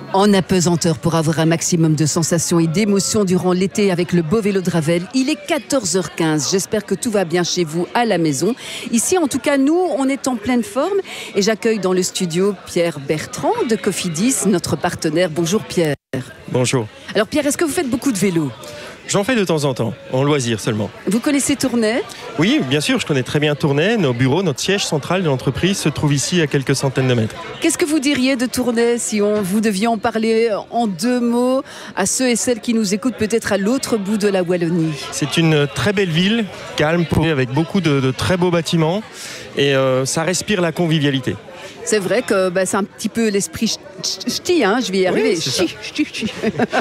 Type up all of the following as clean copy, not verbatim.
En apesanteur pour avoir un maximum de sensations et d'émotions durant l'été avec le beau vélo de Ravel. Il est 14h15. J'espère que tout va bien chez vous à la maison. Ici, en tout cas, nous, on est en pleine forme. Et j'accueille dans le studio Pierre Bertrand de Cofidis, notre partenaire. Bonjour Pierre. Bonjour. Alors Pierre, est-ce que vous faites beaucoup de vélo ? J'en fais de temps en temps, en loisir seulement. Vous connaissez Tournai ? Oui, bien sûr, je connais très bien Tournai. Nos bureaux, notre siège central de l'entreprise se trouve ici à quelques centaines de mètres. Qu'est-ce que vous diriez de Tournai si vous deviez en parler en 2 mots à ceux et celles qui nous écoutent peut-être à l'autre bout de la Wallonie ? C'est une très belle ville, calme, avec beaucoup de très beaux bâtiments et ça respire la convivialité. C'est vrai que c'est un petit peu l'esprit ch'ti, je vais y arriver. Oui, ch'ti.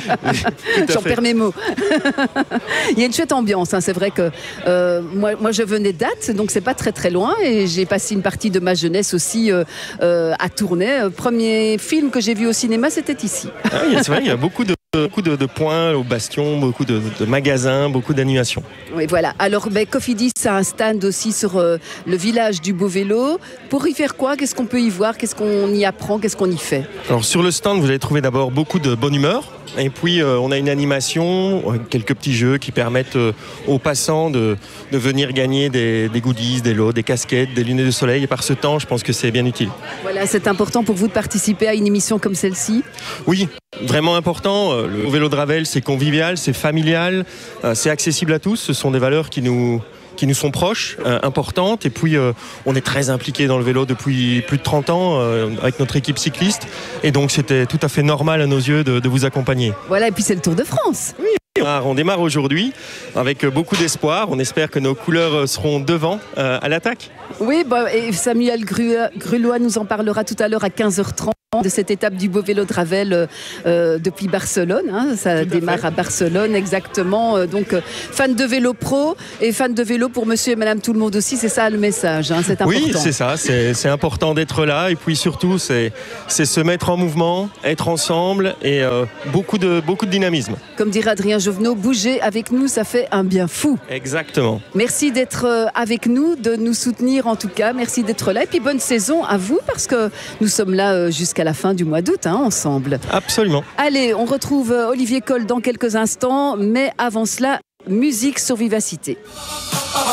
J'en perds mes mots. Il y a une chouette ambiance, c'est vrai que moi je venais d'Ath, donc c'est pas très très loin et j'ai passé une partie de ma jeunesse aussi à Tournai. Premier film que j'ai vu au cinéma, c'était ici. Ah oui, c'est vrai, il y a beaucoup de points au bastion, beaucoup de magasins, beaucoup d'animations. Oui, voilà. Alors, Cofidis a un stand aussi sur le village du Beau Vélo. Pour y faire quoi ? Qu'est-ce qu'on peut y voir ? Qu'est-ce qu'on y apprend ? Qu'est-ce qu'on y fait ? Alors, sur le stand, vous allez trouver d'abord beaucoup de bonne humeur. Et puis, on a une animation, quelques petits jeux qui permettent aux passants de venir gagner des goodies, des lots, des casquettes, des lunettes de soleil. Et par ce temps, je pense que c'est bien utile. Voilà, c'est important pour vous de participer à une émission comme celle-ci ? Oui, vraiment important. Le vélo de Ravel, c'est convivial, c'est familial, c'est accessible à tous. Ce sont des valeurs qui nous sont proches, importantes. Et puis, on est très impliqués dans le vélo depuis plus de 30 ans avec notre équipe cycliste. Et donc, c'était tout à fait normal à nos yeux de vous accompagner. Voilà, et puis c'est le Tour de France. Oui. On démarre aujourd'hui avec beaucoup d'espoir. On espère que nos couleurs seront devant à l'attaque. Oui, et Samuel Grulois nous en parlera tout à l'heure à 15h30 de cette étape du Beau Vélo de Ravel depuis Barcelone. Ça démarre à Barcelone, exactement. Donc, fan de vélo pro et fan de vélo pour monsieur et madame tout le monde aussi. C'est ça le message, c'est important. Oui, c'est ça. C'est important d'être là. Et puis surtout, c'est se mettre en mouvement, être ensemble et beaucoup de dynamisme. Comme dirait Adrien Jovenot, bouger avec nous, ça fait un bien fou. Exactement. Merci d'être avec nous, de nous soutenir en tout cas. Merci d'être là. Et puis bonne saison à vous parce que nous sommes là jusqu'à la fin du mois d'août ensemble. Absolument. Allez, on retrouve Olivier Coll dans quelques instants. Mais avant cela, musique sur Vivacité.